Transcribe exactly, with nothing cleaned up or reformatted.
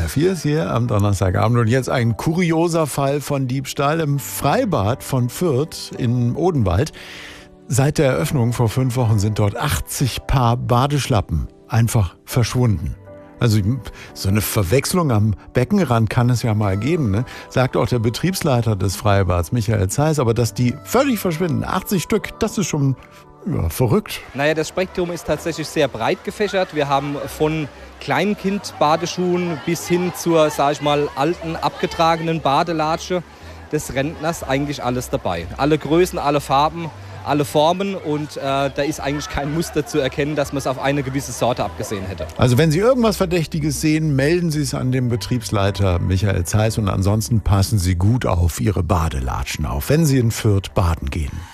vier ist hier am Donnerstagabend. Und jetzt ein kurioser Fall von Diebstahl im Freibad von Fürth in Odenwald. Seit der Eröffnung vor fünf Wochen sind dort achtzig Paar Badeschlappen einfach verschwunden. Also so eine Verwechslung am Beckenrand kann es ja mal geben, ne? Sagt auch der Betriebsleiter des Freibads, Michael Zeiss. Aber dass die völlig verschwinden, achtzig Stück, das ist schon ja, verrückt. Naja, das Spektrum ist tatsächlich sehr breit gefächert. Wir haben von Kleinkind-Badeschuhen bis hin zur, sag ich mal, alten, abgetragenen Badelatsche des Rentners eigentlich alles dabei. Alle Größen, alle Farben, alle Formen und äh, da ist eigentlich kein Muster zu erkennen, dass man es auf eine gewisse Sorte abgesehen hätte. Also wenn Sie irgendwas Verdächtiges sehen, melden Sie es an den Betriebsleiter Michael Zeiss und ansonsten passen Sie gut auf Ihre Badelatschen auf, wenn Sie in Fürth baden gehen.